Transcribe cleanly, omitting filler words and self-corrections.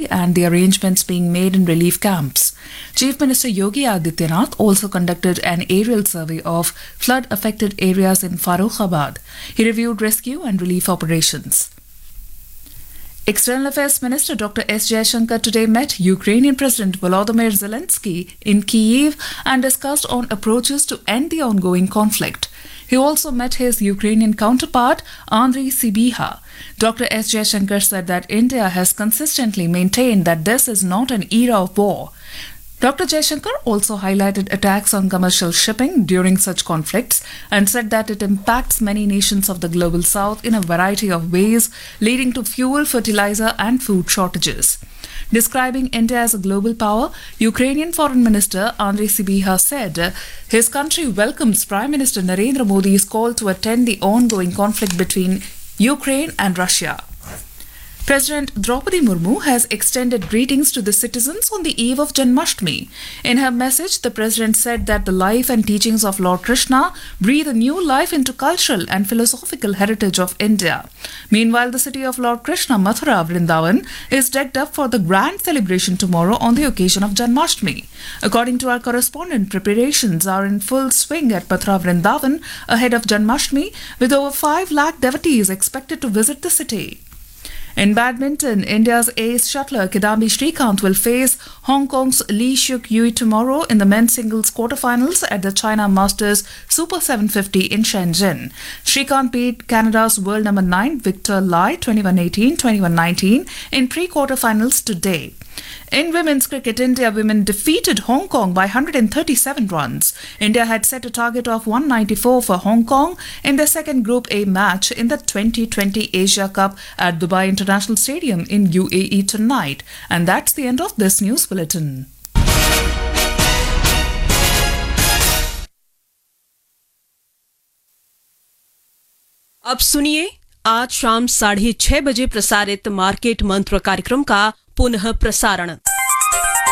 and the arrangements being made in relief camps. Chief Minister Yogi Adityanath also conducted an aerial survey of flood-affected areas in Farrukhabad. He reviewed rescue and relief operations. External Affairs Minister Dr. S. Jaishankar today met Ukrainian President Volodymyr Zelensky in Kyiv and discussed on approaches to end the ongoing conflict. He also met his Ukrainian counterpart, Andriy Sybiha. Dr. S. Jaishankar said that India has consistently maintained that this is not an era of war. Dr. Jaishankar also highlighted attacks on commercial shipping during such conflicts and said that it impacts many nations of the global south in a variety of ways, leading to fuel, fertilizer, and food shortages. Describing India as a global power, Ukrainian Foreign Minister Andriy Sybiha said his country welcomes Prime Minister Narendra Modi's call to attend the ongoing conflict between Ukraine and Russia. President Draupadi Murmu has extended greetings to the citizens on the eve of Janmashtami. In her message, the president said that the life and teachings of Lord Krishna breathe a new life into cultural and philosophical heritage of India. Meanwhile, the city of Lord Krishna, Mathura, Vrindavan, is decked up for the grand celebration tomorrow on the occasion of Janmashtami. According to our correspondent, preparations are in full swing at Mathura, Vrindavan ahead of Janmashtami, with over 5 lakh devotees expected to visit the city. In badminton, India's ace shuttler Kidambi Srikanth will face Hong Kong's Lee Seok Yui tomorrow in the men's singles quarterfinals at the China Masters Super 750 in Shenzhen. Srikanth beat Canada's world number 9 Victor Lai 21-18, 21-19 in pre-quarterfinals today. In women's cricket, India women defeated Hong Kong by 137 runs. India had set a target of 194 for Hong Kong in their second Group A match in the 2020 Asia Cup at Dubai International Stadium in UAE tonight. And that's the end of this news bulletin. अब सुनिए आज शाम 6:30 बजे प्रसारित market मंत्र कार्यक्रम का पुनः प्रसारण।